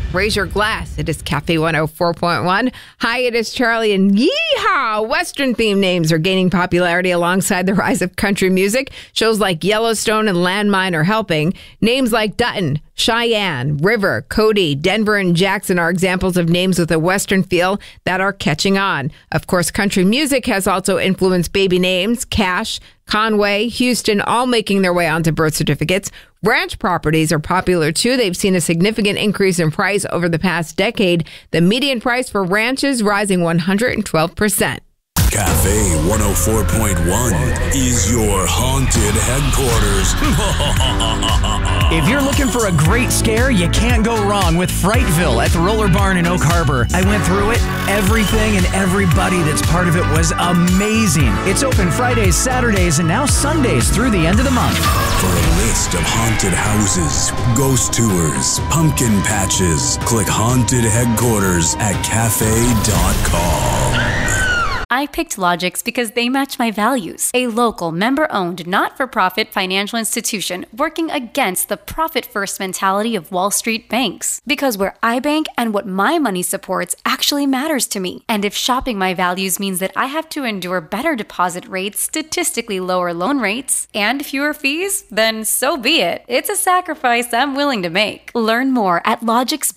Raise your glass. It is Cafe 104.1. Hi, it is Charlie, and yeehaw! Western-themed names are gaining popularity alongside the rise of country music. Shows like Yellowstone and Landmine are helping. Names like Dutton, Cheyenne, River, Cody, Denver, and Jackson are examples of names with a Western feel that are catching on. Of course, country music has also influenced baby names. Cash, Conway, Houston, all making their way onto birth certificates. Ranch properties are popular too. They've seen a significant increase in price over the past decade. The median price for ranches rising 112%. Cafe 104.1 is your haunted headquarters. If you're looking for a great scare, you can't go wrong with Frightville at the Roller Barn in Oak Harbor. I went through it. Everything and everybody that's part of it was amazing. It's open Fridays, Saturdays, and now Sundays through the end of the month. For a list of haunted houses, ghost tours, pumpkin patches, click Haunted Headquarters at cafe.com. I picked Logix because they match my values. A local, member-owned, not-for-profit financial institution working against the profit-first mentality of Wall Street banks. Because where I bank and what my money supports actually matters to me. And if shopping my values means that I have to endure better deposit rates, statistically lower loan rates, and fewer fees, then so be it. It's a sacrifice I'm willing to make. Learn more at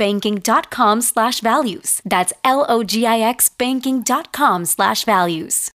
logixbanking.com/values. That's LOGIXbanking.com/values.